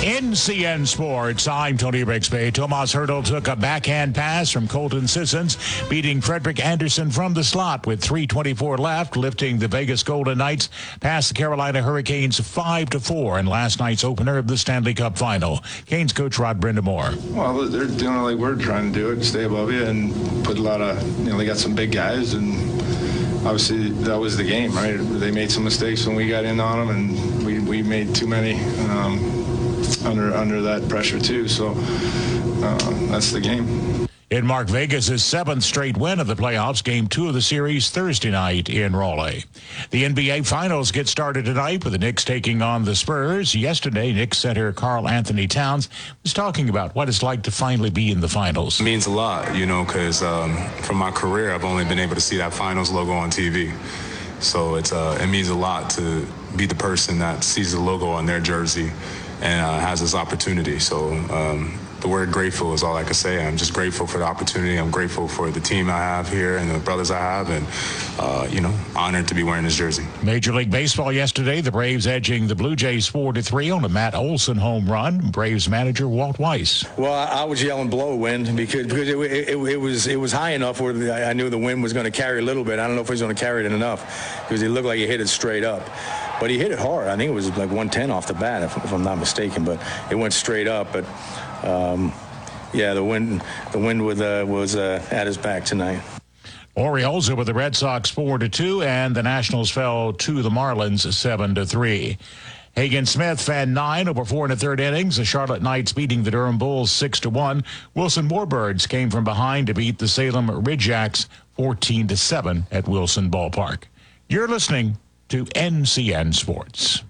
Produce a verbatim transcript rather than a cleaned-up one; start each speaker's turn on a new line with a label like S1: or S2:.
S1: N C N Sports, I'm Tony Bixby. Tomas Hertl took a backhand pass from Colton Sissons, beating Frederick Anderson from the slot with three twenty-four left, lifting the Vegas Golden Knights past the Carolina Hurricanes five to four in last night's opener of the Stanley Cup Final. Canes coach Rod Brindamore.
S2: Well, they're doing it like we're trying to do it, stay above you and put a lot of, you know, they got some big guys, and obviously that was the game, right? They made some mistakes when we got in on them, and we, we made too many. Um, under under that pressure too, so uh, that's the game.
S1: In Mark Vegas' seventh straight win of the playoffs, game two of the series Thursday night in Raleigh. The N B A Finals get started tonight with the Knicks taking on the Spurs. Yesterday, Knicks center Karl Anthony Towns was talking about what it's like to finally be in the finals.
S3: It means a lot, you know, because um, from my career, I've only been able to see that finals logo on T V. So it's uh, it means a lot to be the person that sees the logo on their jersey and uh, has this opportunity. So um, the word grateful is all I can say. I'm just grateful for the opportunity. I'm grateful for the team I have here and the brothers I have, and, uh, you know, honored to be wearing this jersey.
S1: Major League Baseball yesterday, the Braves edging the Blue Jays four to three on a Matt Olson home run. Braves manager Walt Weiss.
S4: Well, I was yelling blow wind because, because it, it, it, was, it was high enough where I knew the wind was going to carry a little bit. I don't know if he was going to carry it enough because it looked like he hit it straight up. But he hit it hard. I think it was like one ten off the bat, if, if I'm not mistaken. But it went straight up. But um, yeah, the wind, the wind with, uh, was uh, at his back tonight.
S1: Orioles over the Red Sox four to two, and the Nationals fell to the Marlins seven to three. Hagen Smith fanned nine over four and a third innings. The Charlotte Knights beating the Durham Bulls six to one. Wilson Warbirds came from behind to beat the Salem Ridgecks fourteen to seven at Wilson Ballpark. You're listening to N C N Sports.